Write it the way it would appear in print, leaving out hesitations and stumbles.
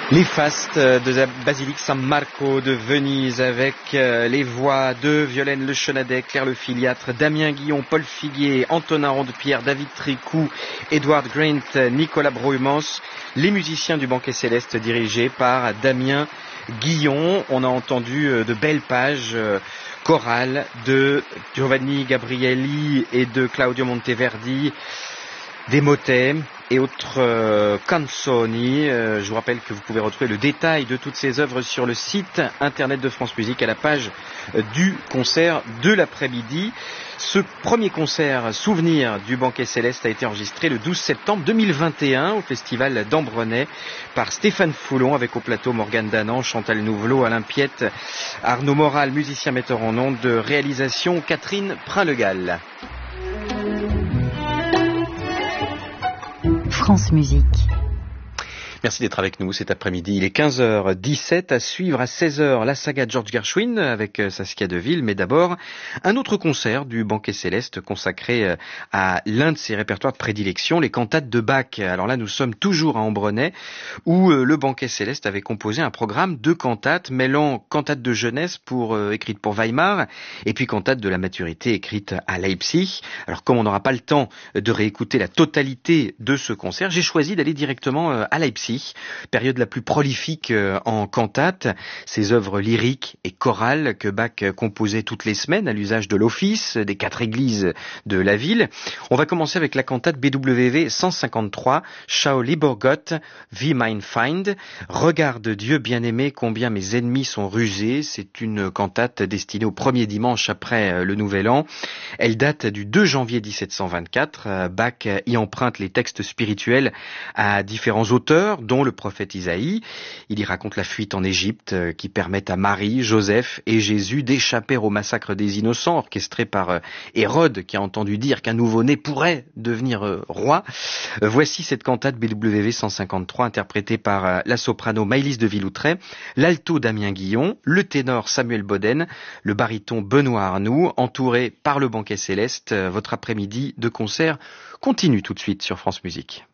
Les fastes de la basilique San Marco de Venise avec les voix de Violaine Le Chenadet, Claire Le Filiatre, Damien Guillon, Paul Figuier, Antonin Rondepierre, David Tricou, Edward Grint, Nicolas Broumans, les musiciens du Banquet Céleste dirigés par Damien Guillon. On a entendu de belles pages chorales de Giovanni Gabrielli et de Claudio Monteverdi, des motets et autres canzoni. Je vous rappelle que vous pouvez retrouver le détail de toutes ces œuvres sur le site internet de France Musique à la page du concert de l'après-midi. Ce premier concert souvenir du Banquet Céleste a été enregistré le 12 septembre 2021 au festival d'Ambrenay par Stéphane Foulon avec au plateau Morgane Danan, Chantal Nouvelot, Alain Piette, Arnaud Moral, musicien metteur en ondes, de réalisation Catherine Prin-Legal. France Musique. Merci d'être avec nous cet après-midi. Il est 15h17, à suivre à 16h la saga George Gershwin avec Saskia Deville, mais d'abord un autre concert du Banquet Céleste consacré à l'un de ses répertoires de prédilection, les cantates de Bach. Alors là, nous sommes toujours à Ambrenay où le Banquet Céleste avait composé un programme de cantates mêlant cantates de jeunesse écrites pour Weimar et puis cantates de la maturité écrites à Leipzig. Alors comme on n'aura pas le temps de réécouter la totalité de ce concert, j'ai choisi d'aller directement à Leipzig, période la plus prolifique en cantates, ces œuvres lyriques et chorales que Bach composait toutes les semaines à l'usage de l'office des 4 églises de la ville. On va commencer avec la cantate BWV 153, Schau lieber Gott, wie mein Feind. Regarde Dieu bien-aimé, combien mes ennemis sont rusés. C'est une cantate destinée au premier dimanche après le Nouvel An. Elle date du 2 janvier 1724. Bach y emprunte les textes spirituels à différents auteurs, dont le prophète Isaïe. Il y raconte la fuite en Égypte qui permet à Marie, Joseph et Jésus d'échapper au massacre des innocents orchestré par Hérode qui a entendu dire qu'un nouveau-né pourrait devenir roi. Voici cette cantate BWV 153 interprétée par la soprano Maëlys de Villoutray, l'alto Damien Guillon, le ténor Samuel Boden, le baryton Benoît Arnoux, entouré par le Banquet Céleste. Votre après-midi de concert continue tout de suite sur France Musique.